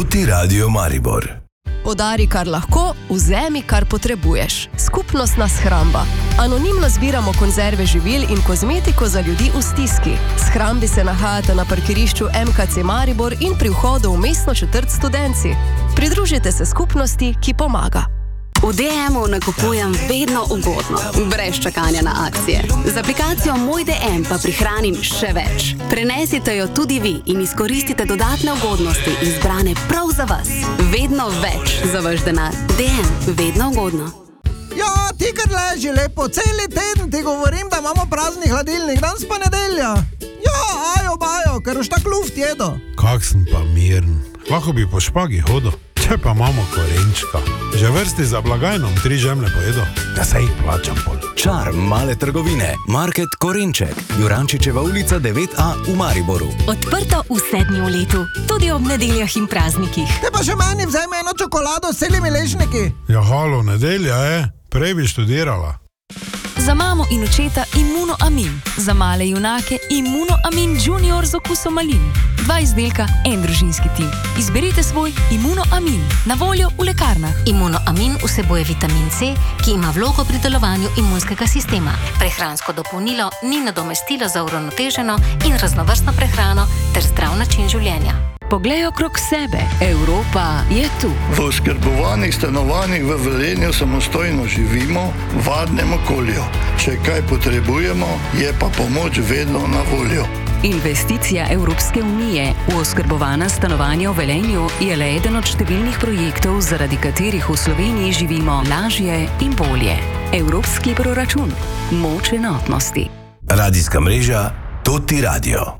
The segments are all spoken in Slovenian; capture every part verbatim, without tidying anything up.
Tuti Radio Maribor. Podari, kar lahko, vzemi, kar potrebuješ. Skupnostna shramba. Anonimno zbiramo konzerve živil in kozmetiko za ljudi v stiski. Shrambi se nahajate na parkirišču M K C Maribor in pri vhodu v mestno četrt Studenci. Pridružite se skupnosti, ki pomaga. V D M-u nakupujem vedno ugodno, brez čakanja na akcije. Z aplikacijo Moj D M pa prihranim še več. Prenesite jo tudi vi in izkoristite dodatne ugodnosti izbrane prav za vas. Vedno več za vaš denar. D M, vedno ugodno. Ja, ti kar leži lepo, celi teden ti govorim, da imamo prazni hladilnik, danes pa nedelja. Ja, ajo, bajo, ker už tak luft jedo. Kak sem pa miren, lahko bi po špagi hodil. Če pa imamo korenčka, že vrsti za blagajnom tri žemlje pojedo, da se jih plačam pol. Čar male trgovine, Market Korenček, Jurančičeva ulica devet A v Mariboru. Odprto vse dni v letu, tudi ob nedeljah in praznikih. Te pa še meni vzajme eno čokolado s celimi ležniki. Ja, halo, nedelja je, prej bi študirala. Za mamo in očeta Immunoamin, za male junake Immunoamin Junior z okusom malin. Dva izdelka, en družinski tim. Izberite svoj Immunoamin, na voljo v lekarnah. Immunoamin vsebuje vitamin C, ki ima vlogo pri delovanju imunskega sistema. Prehransko dopolnilo ni nadomestilo za uravnoteženo in raznovrstno prehrano ter zdrav način življenja. Poglej okrog sebe, Evropa je tu. V oskrbovanih stanovanjih v Velenju samostojno živimo v varnem okolju. Če kaj potrebujemo, je pa pomoč vedno na voljo. Investicija Evropske unije v oskrbovana stanovanja v Velenju je le eden od številnih projektov, zaradi katerih v Sloveniji živimo lažje in bolje. Evropski proračun. Moč enotnosti. Radijska mreža Tuti Radio.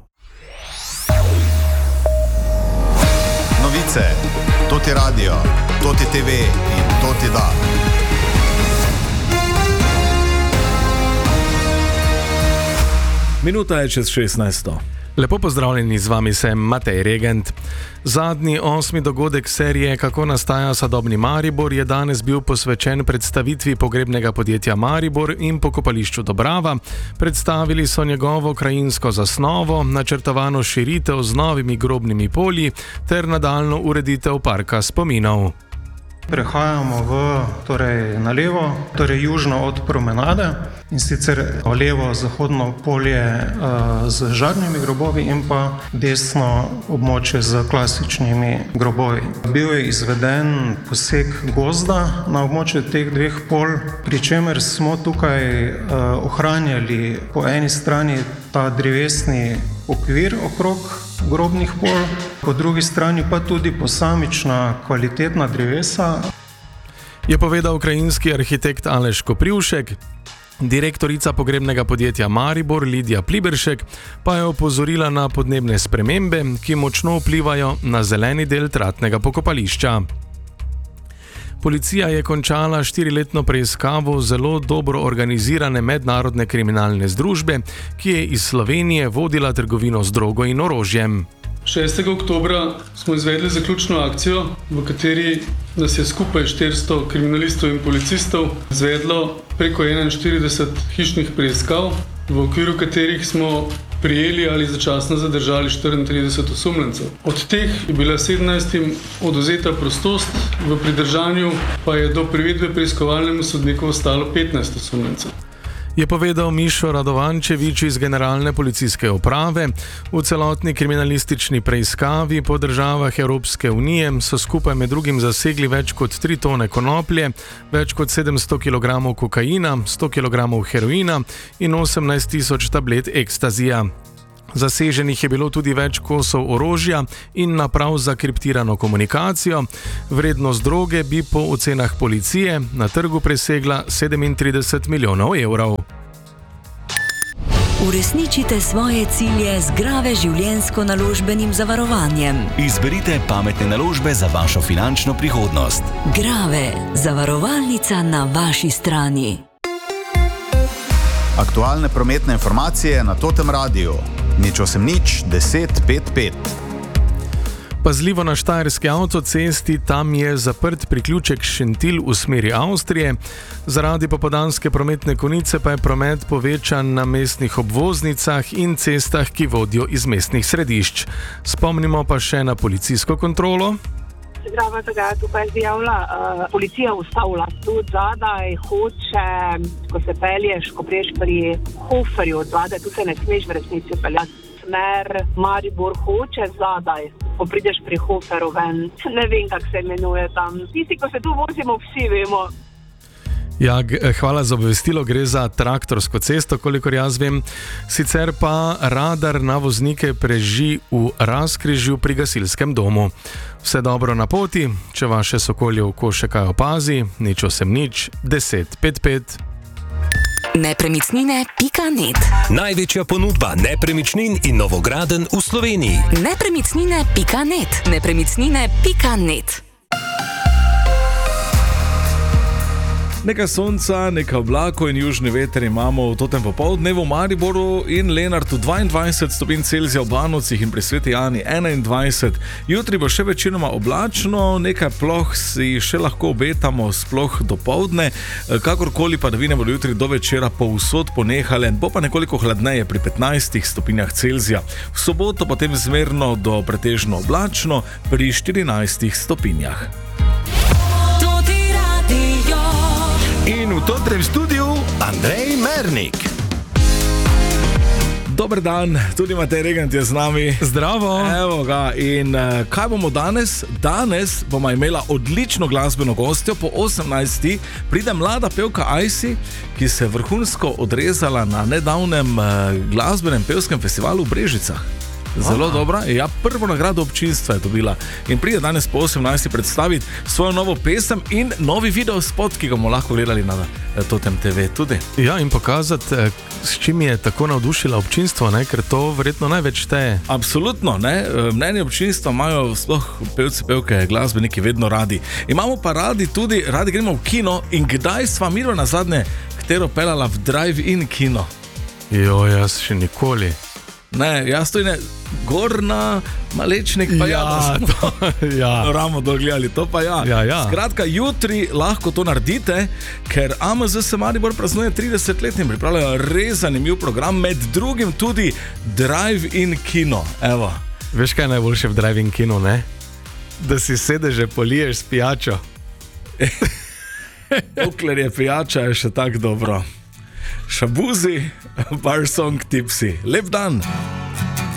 Novice, Tuti Radio, Tuti T V in Tuti Da. Minuta je čez šestnajsto. Lepo pozdravljeni, z vami sem Matej Regent. Zadnji osmi dogodek serije Kako nastaja sodobni Maribor je danes bil posvečen predstavitvi pogrebnega podjetja Maribor in pokopališču Dobrava. Predstavili so njegovo krajinsko zasnovo, načrtovano širitev z novimi grobnimi polji ter nadaljno ureditev parka spominov. Prehajamo v, torej, na levo, torej južno od promenade, in sicer levo zahodno polje uh, z žarnimi grobovi in pa desno območje z klasičnimi grobovi. Bil je izveden poseg gozda na območju teh dveh polj, pri čemer smo tukaj uh, ohranjali po eni strani ta drevesni okvir okrog grobnih polj, po drugi strani pa tudi posamična kvalitetna drevesa. Je povedal krajinski arhitekt Aleš Koprivšek. Direktorica pogrebnega podjetja Maribor Lidija Pliberšek pa je opozorila na podnebne spremembe, ki močno vplivajo na zeleni del tratnega pokopališča. Policija je končala štiriletno preiskavo zelo dobro organizirane mednarodne kriminalne združbe, ki je iz Slovenije vodila trgovino z drogo in orožjem. šestega oktobra smo izvedli zaključno akcijo, v kateri nas je skupaj štiristo kriminalistov in policistov izvedlo preko enainštirideset hišnih preiskav, v okviru katerih smo prijeli ali začasno zadržali štiriintrideset osumljencev. Od teh je bila sedemnajstim odvzeta prostost, v pridržanju pa je do privedbe preiskovalnemu sodniku ostalo petnajst osumljencev. Je povedal Mišo Radovančevič iz Generalne policijske uprave. V celotni kriminalistični preiskavi po državah Evropske unije so skupaj med drugim zasegli več kot tri tone konoplje, več kot sedemsto kilogramov kokaina, sto kilogramov heroina in osemnajst tisoč tablet ekstazija. Zaseženih je bilo tudi več kosov orožja in naprav za kriptirano komunikacijo. Vrednost droge bi po ocenah policije na trgu presegla sedemintrideset milijonov evrov. Uresničite svoje cilje z Grave življenjsko-naložbenim zavarovanjem. Izberite pametne naložbe za vašo finančno prihodnost. Grave, zavarovalnica na vaši strani. Aktualne prometne informacije na Totem radiju. Nič osem nič deset pet pet. Pazljivo na štajerski avtocesti, tam je zaprt priključek Šentilj v smeri Avstrije. Zaradi popoldanske prometne konice pa je promet povečan na mestnih obvoznicah in cestah, ki vodijo iz mestnih središč. Spomnimo pa še na policijsko kontrolo. zdravo tega, tukaj bi javila. Uh, policija ustavila tudi zadaj, hoče, ko se pelješ, ko priješ pri Hoferju od zadaj, tu se ne smeš v resnici peljati. Smer Maribor hoče zadaj, ko prideš pri Hoferu ven. Ne vem, kak se imenuje tam. Tisti, ko se tu vozimo, vsi vemo. Ja, hvala za obvestilo, gre za traktorsko cesto, kolikor jaz vem. Sicer pa radar na voznike preži v razkrižju pri gasilskem domu. Vse dobro na poti, če vaše sokolje oko še kaj opazi, nič osem nič, deset pet pet. Nepremičnine pika net. Največja ponudba nepremičnin in novogradenj v Sloveniji. Nepremičnine pika net. Nepremičnine pika net. Nekaj sonca, nekaj oblakov in južni veter imamo v totem popoldne v Mariboru in Lenartu dvaindvajset stopinj Celzija, v Banovcih in pri Sveti Ani enaindvajset. Jutri bo še večinoma oblačno, nekaj ploh si še lahko obetamo sploh dopoldne, kakorkoli padavine bodo jutri do večera povsod ponehale, bo pa nekoliko hladneje pri petnajstih stopinjah Celzija. V soboto potem zmerno do pretežno oblačno pri štirinajstih stopinjah. In v totrem studiu Andrej Mernik. Dober dan, tudi Matej Regant je z nami. Zdravo. Evo ga, in uh, kaj bomo danes? Danes bomo imela odlično glasbeno gostjo. Po osemnajsti pride mlada pevka Ajsi, ki se je vrhunsko odrezala na nedavnem uh, glasbenem pevskem festivalu v Brežicah. Zelo dobra, ja, prvo nagrado občinstva je dobila in pride danes po osemnajsti predstaviti svojo novo pesem in novi video spot, ki ga bomo lahko gledali na Totem te ve tudi. Ja, in pokazati, s čim je tako navdušila občinstvo, ne? Ker to verjetno največ šteje. Absolutno, ne? Mnenje občinstva imajo sploh pevci, pevke, glasbeniki vedno radi. Imamo pa radi tudi, radi gremo v kino in kdaj sva midva nazadnje katero pelala v drive-in kino? Jo, jaz še nikoli. Ne, jaz to ne, Gorna, Malečnik pa ja, ja, to, ja. Ramo dol gledali, to pa ja. Ja, ja. Skratka, jutri lahko to naredite, ker A M Z S Maribor praznuje trideset let in pripravljajo res zanimiv program, med drugim tudi drive-in kino. Evo. Veš, kaj je najboljše v drive-in kino, ne? Da si sedeže poliješ s pijačo. Dokler je pijača, je še tako dobro. Šabuzi, bar song tipsi. Lep dan!